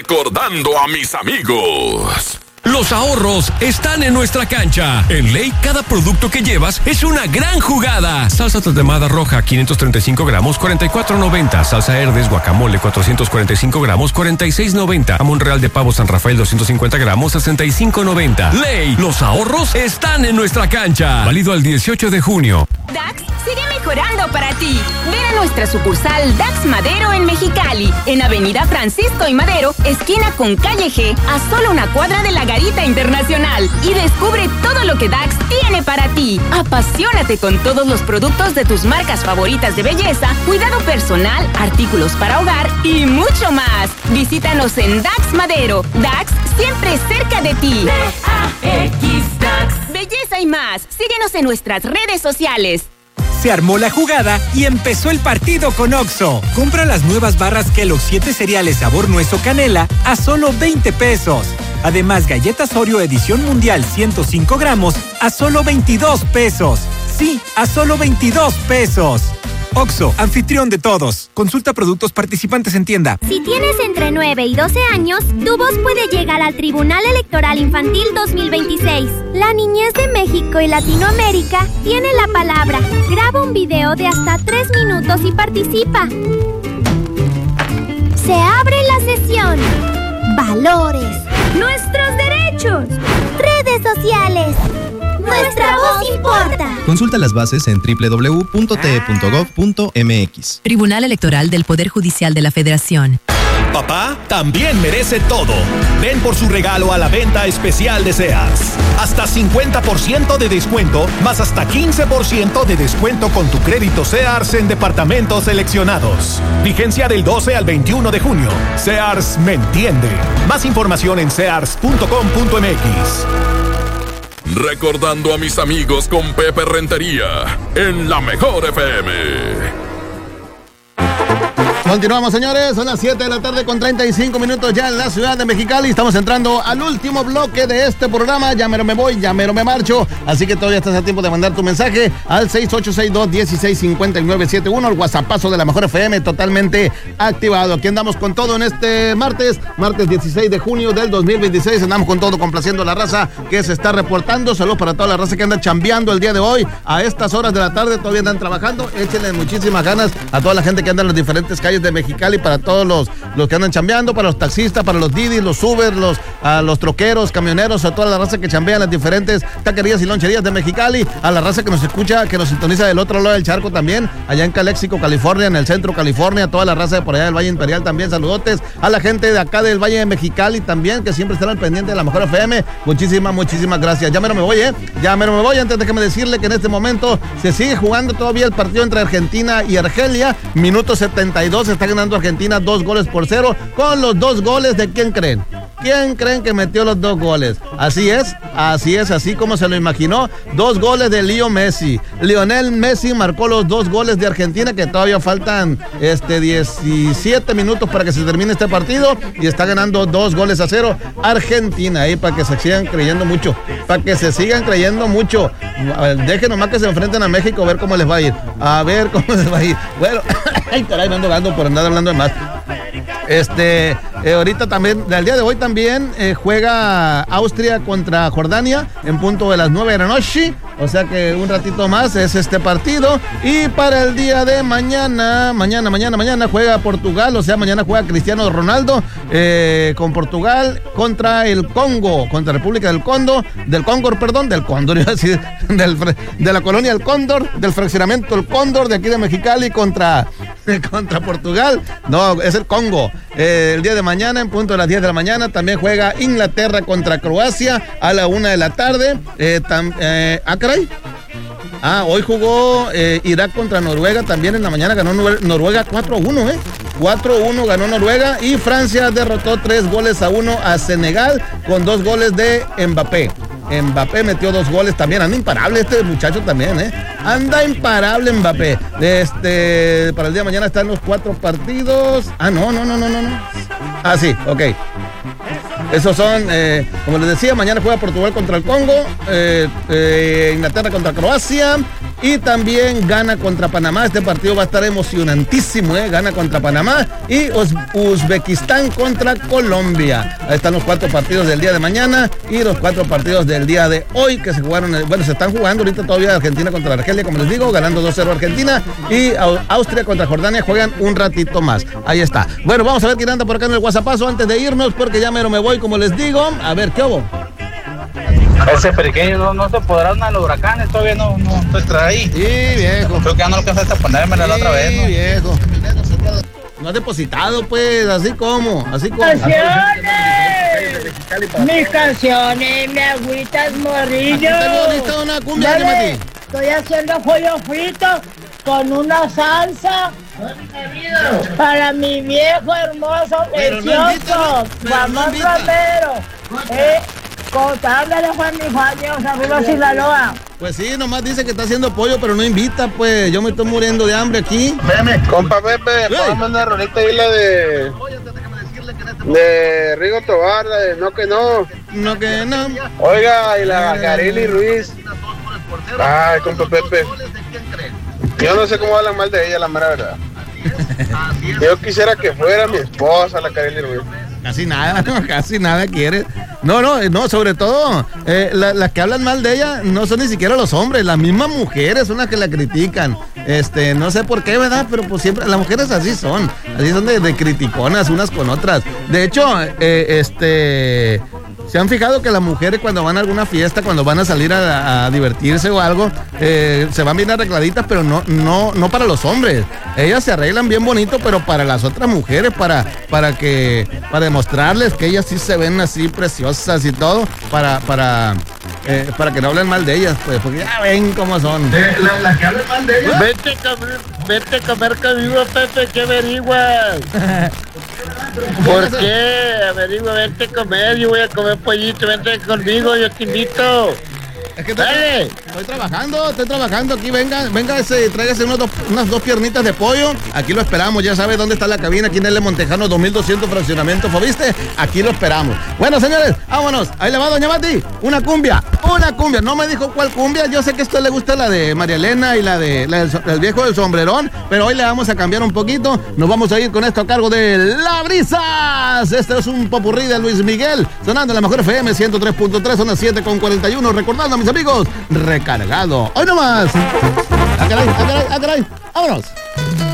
Recordando a mis amigos. Los ahorros están en nuestra cancha. En Ley, cada producto que llevas es una gran jugada. Salsa tatemada roja, 535 gramos, 44.90. Salsa Herdes guacamole, 445 gramos, 46.90. Jamón real de pavo San Rafael, 250 gramos, 65.90. Ley, los ahorros están en nuestra cancha. Válido al 18 de junio. DAX sigue mejorando para ti. Ven a nuestra sucursal DAX Madero en Mexicali, en Avenida Francisco y Madero, esquina con Calle G, a solo una cuadra de la Garita Internacional, y descubre todo lo que DAX tiene para ti. Apasionate con todos los productos de tus marcas favoritas de belleza, cuidado personal, artículos para hogar y mucho más. Visítanos en DAX Madero. DAX siempre cerca de ti. DAX DAX. Belleza y más. Síguenos en nuestras redes sociales. Se armó la jugada y empezó el partido con Oxxo. Compra las nuevas barras Kellogg's 7 cereales sabor nuez o canela a solo 20 pesos. Además, galletas Oreo edición mundial 105 gramos a solo 22 pesos. Sí, a solo 22 pesos. Oxxo, anfitrión de todos. Consulta productos participantes en tienda. Si tienes entre 9 y 12 años, tu voz puede llegar al Tribunal Electoral Infantil 2026. La niñez de México y Latinoamérica tiene la palabra. Graba un video de hasta 3 minutos y participa. Se abre la sesión. Valores. Nuestros derechos. Redes sociales. Nuestra voz importa. Consulta las bases en www.te.gov.mx. Tribunal Electoral del Poder Judicial de la Federación. Papá también merece todo. Ven por su regalo a la venta especial de Sears. Hasta 50% de descuento, más hasta 15% de descuento con tu crédito Sears en departamentos seleccionados. Vigencia del 12 al 21 de junio. Sears me entiende. Más información en sears.com.mx. Recordando a mis amigos con Pepe Rentería en la Mejor FM. Continuamos, señores, son las 7 de la tarde con 35 minutos ya en la ciudad de Mexicali. Estamos entrando al último bloque de este programa. Ya mero me voy, ya mero me marcho. Así que todavía estás a tiempo de mandar tu mensaje al 6862-165971, el WhatsAppazo de la Mejor FM, totalmente activado. Aquí andamos con todo en este martes 16 de junio del 2026. Andamos con todo, complaciendo a la raza que se está reportando. Saludos para toda la raza que anda chambeando el día de hoy. A estas horas de la tarde todavía andan trabajando. Échenle muchísimas ganas a toda la gente que anda en las diferentes calles de Mexicali, para todos los que andan chambeando, para los taxistas, para los Didi, los Uber, los troqueros, camioneros, a toda la raza que chambea en las diferentes taquerías y loncherías de Mexicali, a la raza que nos escucha, que nos sintoniza del otro lado del charco también, allá en Calexico, California, en el centro California, toda la raza de por allá del Valle Imperial también, saludotes, a la gente de acá del Valle de Mexicali también, que siempre están al pendiente de la Mejor FM, muchísimas gracias. Ya mero me voy, ya mero me voy. Antes déjeme decirle que en este momento se sigue jugando todavía el partido entre Argentina y Argelia, minuto 72, está ganando Argentina 2-0, con los 2 goles de ¿quién creen? ¿Quién creen que metió los 2 goles? Así es, así como se lo imaginó. 2 goles de Leo Messi. Lionel Messi marcó los 2 goles de Argentina, que todavía faltan 17 minutos para que se termine este partido, y está ganando 2-0 Argentina, ahí para que se sigan creyendo mucho. Dejen nomás que se enfrenten a México, a ver cómo les va a ir. Bueno, ay caray, me ando dando por andar hablando de más. Ahorita también, el día de hoy también juega Austria contra Jordania en punto de las 9 de la noche, o sea que un ratito más es este partido. Y para el día de mañana juega Portugal, o sea, mañana juega Cristiano Ronaldo con Portugal contra el Congo, contra República del Cóndor, iba a decir, de la colonia El Cóndor, del fraccionamiento El Cóndor de aquí de Mexicali contra Portugal. No, es el Congo. El día de mañana, en punto de las 10 de la mañana, también juega Inglaterra contra Croacia a la 1 de la tarde. Hoy jugó Irak contra Noruega, también en la mañana ganó Noruega 4-1, 4-1 ganó Noruega, y Francia derrotó 3-1 a Senegal con 2 goles de Mbappé. Mbappé metió 2 goles también. Anda imparable este muchacho también, Anda imparable Mbappé. Para el día de mañana están los 4 partidos. No. Sí, ok. Esos son, como les decía, mañana juega Portugal contra el Congo, Inglaterra contra Croacia, y también gana contra Panamá. Este partido va a estar emocionantísimo, gana contra Panamá y Uzbekistán contra Colombia. Ahí están los 4 partidos del día de mañana y los 4 partidos del día de hoy que se jugaron, se están jugando ahorita todavía. Argentina contra Argelia, como les digo, ganando 2-0 Argentina, y Austria contra Jordania juegan un ratito más. Ahí está. Bueno, vamos a ver quién anda por acá en el WhatsAppazo antes de irnos, porque ya mero me voy, como les digo. A ver, ¿qué hubo? Ese pequeño no se podrá uno de los huracanes, todavía no está ahí. Sí, viejo. Creo que ya no alcanzaste a ponérmela la otra vez, ¿no? Viejo. No has depositado, pues, así como. ¡Canciones! Mis canciones, me agüitas, morrillo. ¿Tengo una cumbia, Mati? Estoy haciendo pollo frito con una salsa para mi viejo hermoso, precioso, Juan Romero. Contarle de Juan Mijaños, arriba Sinaloa. Pues sí, nomás dice que está haciendo pollo, pero no invita, pues. Yo me estoy muriendo de hambre aquí. Compa Pepe, póngame una rolita ahí, la de Rigo Tobar, la de No que no. No que no. Oiga, y la Garili Ruiz. Ay, compa Pepe. Yo no sé cómo hablan mal de ella, la mera verdad. Yo quisiera que fuera mi esposa, la Garili Ruiz. Casi nada quiere. No, sobre todo, las que hablan mal de ella no son ni siquiera los hombres, las mismas mujeres son las que la critican. No sé por qué, ¿verdad? Pero pues siempre, las mujeres así son de criticonas unas con otras. De hecho, ¿se han fijado que las mujeres cuando van a alguna fiesta, cuando van a salir a divertirse o algo, se van bien arregladitas, pero no para los hombres? Ellas se arreglan bien bonito, pero para las otras mujeres, para demostrarles que ellas sí se ven así preciosas y todo, para que no hablen mal de ellas, pues, porque ya ven cómo son. Las que hablan mal de ellas. Vete a comer conmigo, Pepe, ¿qué averiguas? ¿Por qué? Averigua, vente a comer, yo voy a comer pollito, vente conmigo, yo te invito. Es que estoy trabajando aquí, venga, tráigase unas 2 piernitas de pollo, aquí lo esperamos, ya sabe dónde está la cabina, aquí en el Montejano 2200 fraccionamiento, ¿viste? Aquí lo esperamos. Bueno, señores, vámonos, ahí le va doña Mati, una cumbia, no me dijo cuál cumbia, yo sé que a usted le gusta la de María Elena y la del viejo del sombrerón, pero hoy le vamos a cambiar un poquito, nos vamos a ir con esto a cargo de La Brisas. Este es un popurrí de Luis Miguel, sonando en la mejor FM 103.3, son las 7:41, recordando a mis amigos, recargado. Hoy nomás. ¡Ah, caray! ¡Vámonos!